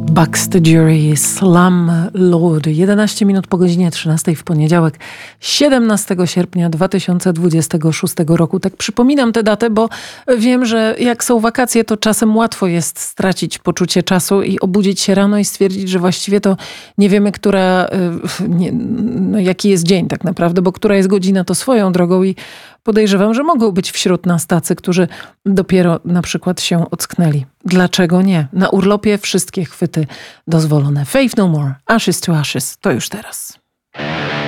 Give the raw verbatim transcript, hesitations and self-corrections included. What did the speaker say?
Baxter Dury, Slum Lord. jedenaście minut po godzinie trzynastej w poniedziałek, siedemnastego sierpnia dwa tysiące dwudziestego szóstego roku. Tak przypominam tę datę, bo wiem, że jak są wakacje, to czasem łatwo jest stracić poczucie czasu i obudzić się rano i stwierdzić, że właściwie to nie wiemy, która, nie, no jaki jest dzień tak naprawdę, bo która jest godzina, to swoją drogą i podejrzewam, że mogą być wśród nas tacy, którzy dopiero na przykład się ocknęli. Dlaczego nie? Na urlopie wszystkie chwyty dozwolone. Faith No More, Ashes to Ashes. To już teraz.